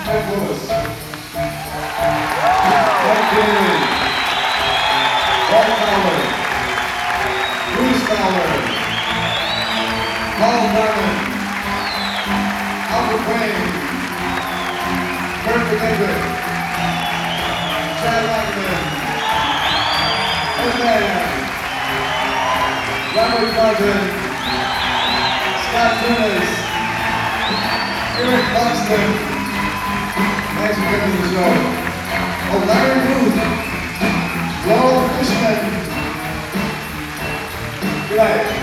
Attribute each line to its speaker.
Speaker 1: Ted Lewis, Ted Kennedy, Paul Fowler, Bruce Fowler, Paul Garman, Albert Wayne, Kurt McKendrick, Chad Ackerman, Ed Mann, Robert Carter, Scott Nunes, Eric Buxton. Thanks for coming to the show. Oh, Larry Booth, Laurel Fishman. Good night.